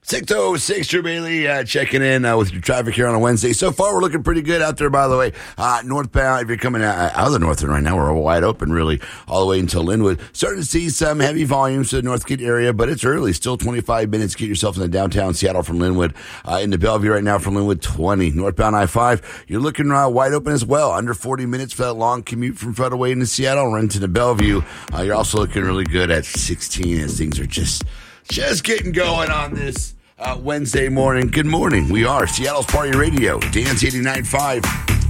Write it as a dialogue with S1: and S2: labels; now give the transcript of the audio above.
S1: 6:06, Drew Bailey checking in with your traffic here on a Wednesday. So far, we're looking pretty good out there, by the way. Northbound, if you're coming out of the north end right now, we're wide open, really, all the way until Linwood. Starting to see some heavy volumes to the Northgate area, but it's early. Still 25 minutes. Get yourself in the downtown Seattle from Linwood. Into Bellevue right now from Linwood, 20. Northbound I-5, you're looking wide open as well. Under 40 minutes for that long commute from Federal into Seattle, run to Bellevue. You're also looking really good at 16 as things are just getting going on this Wednesday morning. Good morning. We are Seattle's Party Radio, Dance 89.5.